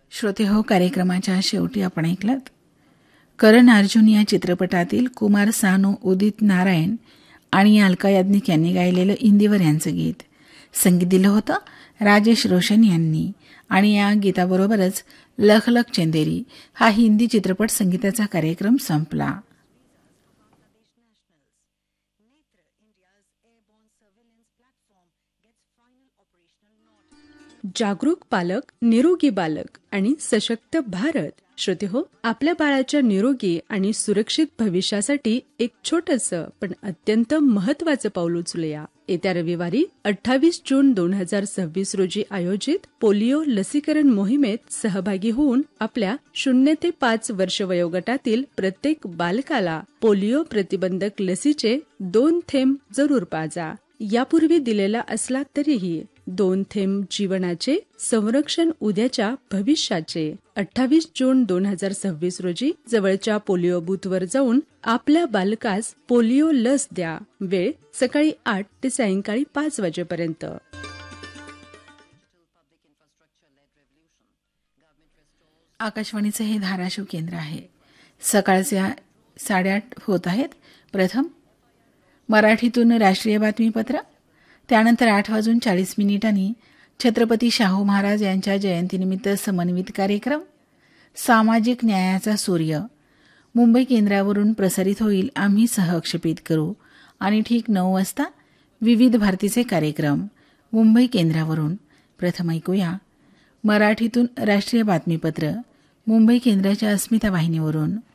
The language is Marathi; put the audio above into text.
श्रोते हो, कार्यक्रमाच्या शेवटी आपण ऐकलात करण अर्जुन या चित्रपटातील कुमार सानू, उदित नारायण आणि अलका याज्ञिक यांनी गायलेलं इंदिवर यांचं गीत. संगीत दिलं होतं राजेश रोशन यांनी. आणि या गीताबरोबरच लख लख चंदेरी हा हिंदी चित्रपट संगीताचा कार्यक्रम संपला. जागरूक पालक, निरोगी बालक आणि सशक्त भारत. श्रोते हो, आपल्या बाळाच्या निरोगी आणि सुरक्षित भविष्यासाठी एक छोटंसं पण अत्यंत महत्वाचं पाऊल उचलूया. येत्या रविवारी 28 जून 2026 रोजी आयोजित पोलिओ लसीकरण मोहिमेत सहभागी होऊन आपल्या 0 ते 5 वर्ष वयोगटातील प्रत्येक बालकाला पोलिओ प्रतिबंधक लसीचे 2 थेंब जरूर पाजा. यापूर्वी दिलेला असला तरीही 2 थेंब जीवनाचे संरक्षण, उद्याच्या भविष्याचे. 28 जून 2026 रोजी जवळच्या पोलिओ बूथवर जाऊन आपल्या बालकास पोलिओ लस द्या. वेळ सकाळी 8 ते सायंकाळी 5 वाजेपर्यंत. आकाशवाणीचे हे धाराशिव केंद्र आहे. सकाळचे 8:30 होत आहेत. प्रथम मराठीतून राष्ट्रीय बातमीपत्र, त्यानंतर 8:40 छत्रपती शाहू महाराज यांच्या जयंतीनिमित्त समन्वित कार्यक्रम सामाजिक न्यायाचा सूर्य मुंबई केंद्रावरून प्रसारित होईल. आम्ही सहक्षेपित करू. आणि ठीक 9 वाजता विविध भारतीचे कार्यक्रम मुंबई केंद्रावरून. प्रथम ऐकूया मराठीतून राष्ट्रीय बातमीपत्र मुंबई केंद्राच्या अस्मिता वाहिनीवरून.